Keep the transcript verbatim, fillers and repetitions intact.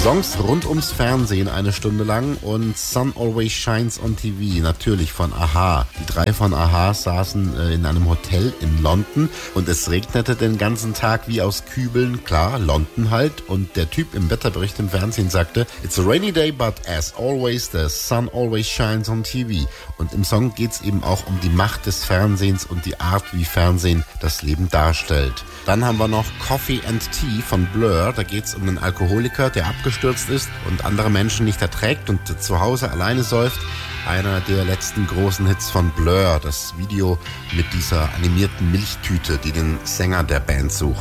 Songs rund ums Fernsehen eine Stunde lang und Sun Always Shines on T V, natürlich von a-ha. Die drei von a-ha saßen äh, in einem Hotel in London und es regnete den ganzen Tag wie aus Kübeln. Klar, London halt. Und der Typ im Wetterbericht im Fernsehen sagte, "It's a rainy day, but as always, the sun always shines on T V." Und im Song geht's eben auch um die Macht des Fernsehens und die Art, wie Fernsehen das Leben darstellt. Dann haben wir noch Coffee and Tea von Blur. Da geht's um einen Alkoholiker, der abgestürzt ist und andere Menschen nicht erträgt und zu Hause alleine säuft. Einer der letzten großen Hits von Blur, das Video mit dieser animierten Milchtüte, die den Sänger der Band sucht.